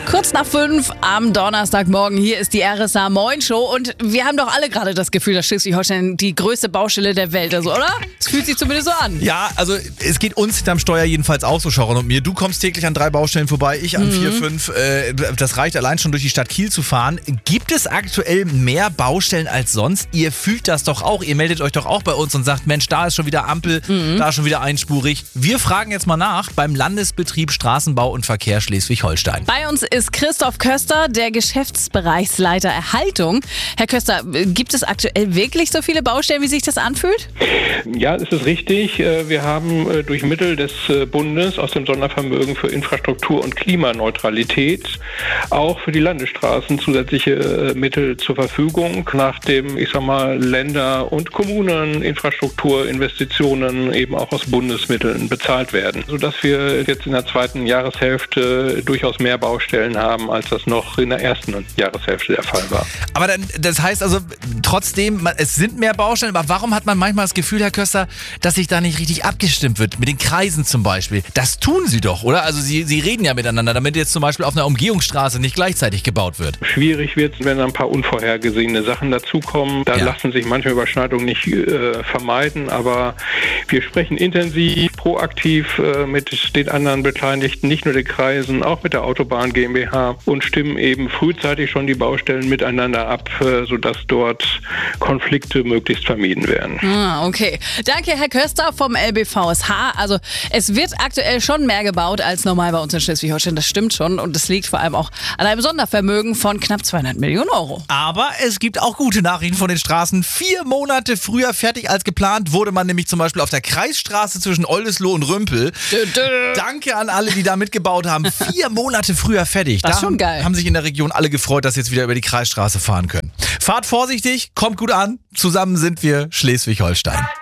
Kurz nach 5 am Donnerstagmorgen, hier ist die RSA Moin Show und wir haben doch alle gerade das Gefühl, dass Schleswig-Holstein die größte Baustelle der Welt ist, oder? Es fühlt sich zumindest so an. Ja, also es geht uns hinterm Steuer jedenfalls auch so, Sharon und mir. Du kommst täglich an 3 Baustellen vorbei, ich an 4, 5. Das reicht allein schon durch die Stadt Kiel zu fahren. Gibt es aktuell mehr Baustellen als sonst? Ihr fühlt das doch auch, ihr meldet euch doch auch bei uns und sagt, Mensch, da ist schon wieder Ampel, da ist schon wieder einspurig. Wir fragen jetzt mal nach beim Landesbetrieb Straßenbau und Verkehr Schleswig-Holstein. Bei uns ist Christoph Köster, der Geschäftsbereichsleiter Erhaltung. Herr Köster, gibt es aktuell wirklich so viele Baustellen, wie sich das anfühlt? Ja, es ist richtig. Wir haben durch Mittel des Bundes aus dem Sondervermögen für Infrastruktur und Klimaneutralität auch für die Landesstraßen zusätzliche Mittel zur Verfügung, nachdem, Länder- und Kommunen Infrastrukturinvestitionen eben auch aus Bundesmitteln bezahlt werden, sodass wir jetzt in der zweiten Jahreshälfte durchaus mehr Baustellen haben, als das noch in der ersten Jahreshälfte der Fall war. Aber dann, das heißt also trotzdem, es sind mehr Baustellen, aber warum hat man manchmal das Gefühl, Herr Köster, dass sich da nicht richtig abgestimmt wird? Mit den Kreisen zum Beispiel. Das tun sie doch, oder? Also sie reden ja miteinander, damit jetzt zum Beispiel auf einer Umgehungsstraße nicht gleichzeitig gebaut wird. Schwierig wird es, wenn ein paar unvorhergesehene Sachen dazukommen. Da lassen sich manche Überschneidungen nicht vermeiden, aber wir sprechen intensiv, proaktiv mit den anderen Beteiligten, nicht nur den Kreisen, auch mit der Autobahn GmbH und stimmen eben frühzeitig schon die Baustellen miteinander ab, sodass dort Konflikte möglichst vermieden werden. Okay. Danke, Herr Köster vom LBVSH. Also es wird aktuell schon mehr gebaut als normal bei uns in Schleswig-Holstein, das stimmt schon und es liegt vor allem auch an einem Sondervermögen von knapp 200 Millionen Euro. Aber es gibt auch gute Nachrichten von den Straßen. 4 Monate früher fertig als geplant wurde man nämlich zum Beispiel auf der Kreisstraße zwischen Oldesloe und Rümpel. Danke an alle, die da mitgebaut haben. 4 Monate früher fertig. Das ist schon geil. Haben sich in der Region alle gefreut, dass sie jetzt wieder über die Kreisstraße fahren können. Fahrt vorsichtig, kommt gut an. Zusammen sind wir Schleswig-Holstein.